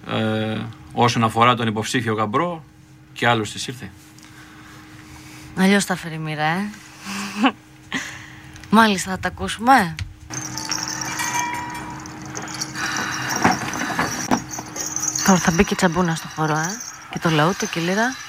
όσον αφορά τον υποψήφιο γαμπρό και άλλους της ήρθε. Αλλιώς τα φέρει η μοίρα, Μάλιστα, θα τα ακούσουμε. Τώρα θα μπει και τσαμπούνα στο χώρο, και το λαούτο και η λύρα.